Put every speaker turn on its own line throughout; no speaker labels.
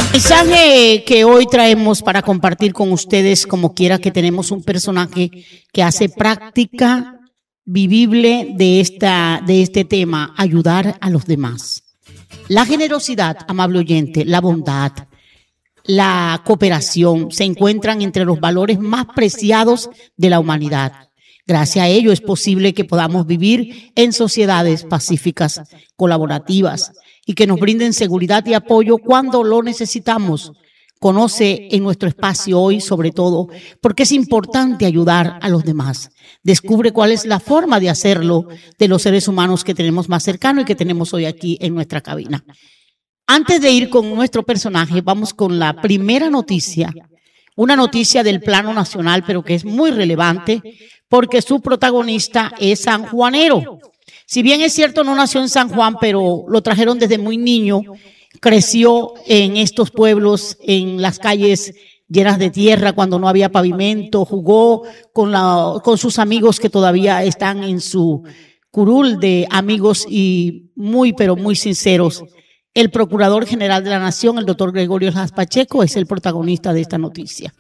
Mensaje que hoy traemos para compartir con ustedes, como quiera, que tenemos un personaje que hace práctica vivible de este tema, ayudar a los demás. La generosidad, amable oyente, la bondad, la cooperación se encuentran entre los valores más preciados de la humanidad. Gracias a ello es posible que podamos vivir en sociedades pacíficas, colaborativas y que nos brinden seguridad y apoyo cuando lo necesitamos. Conoce en nuestro espacio hoy, sobre todo, porque es importante ayudar a los demás. Descubre cuál es la forma de hacerlo de los seres humanos que tenemos más cercanos y que tenemos hoy aquí en nuestra cabina. Antes de ir con nuestro personaje, vamos con la primera noticia. Una noticia del plano nacional, pero que es muy relevante porque su protagonista es sanjuanero. Si bien es cierto, no nació en San Juan, pero lo trajeron desde muy niño, creció en estos pueblos, en las calles llenas de tierra cuando no había pavimento, jugó con sus amigos que todavía están en su curul de amigos y muy, pero muy sinceros. El Procurador General de la Nación, el doctor Gregorio Ordaz Pacheco, es el protagonista de esta noticia.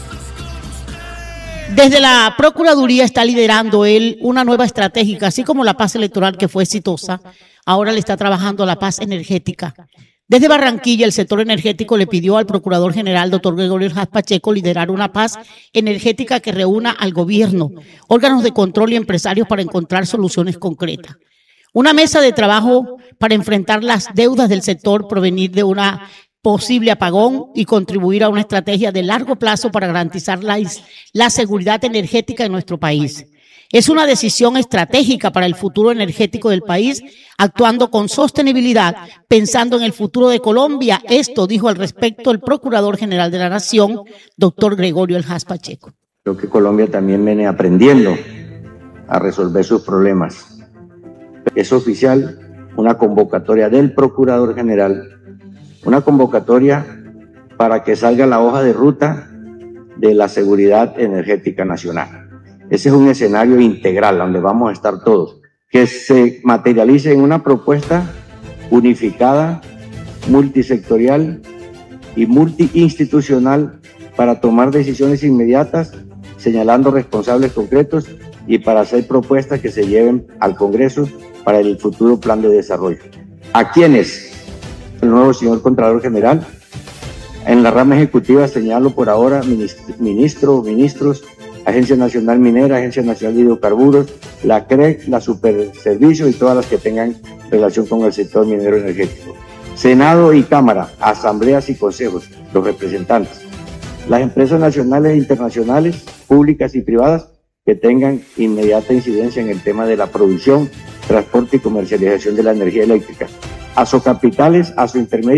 Desde la Procuraduría está liderando él una nueva estrategia, así como la paz electoral que fue exitosa, ahora le está trabajando la paz energética. Desde Barranquilla, el sector energético le pidió al Procurador General, doctor Gregorio Ordaz Pacheco, liderar una paz energética que reúna al gobierno, órganos de control y empresarios para encontrar soluciones concretas. Una mesa de trabajo para enfrentar las deudas del sector, provenir de una posible apagón y contribuir a una estrategia de largo plazo para garantizar la seguridad energética en nuestro país. Es una decisión estratégica para el futuro energético del país, actuando con sostenibilidad, pensando en el futuro de Colombia. Esto dijo al respecto el Procurador General de la Nación, doctor Gregorio Ordaz Pacheco.
Creo que Colombia también viene aprendiendo a resolver sus problemas. Es oficial una convocatoria del Procurador General, una convocatoria para que salga la hoja de ruta de la seguridad energética nacional. Ese es un escenario integral donde vamos a estar todos, que se materialice en una propuesta unificada, multisectorial y multiinstitucional para tomar decisiones inmediatas, señalando responsables concretos y para hacer propuestas que se lleven al Congreso para el futuro plan de desarrollo. ¿A quiénes? El nuevo señor Contralor General. En la rama ejecutiva señalo por ahora ministros, Agencia Nacional Minera, Agencia Nacional de Hidrocarburos, la CREC, la Superservicio y todas las que tengan relación con el sector minero energético. Senado y Cámara, asambleas y consejos, los representantes. Las empresas nacionales e internacionales, públicas y privadas, que tengan inmediata incidencia en el tema de la producción, transporte y comercialización de la energía eléctrica. Asocapitales, asointermediarios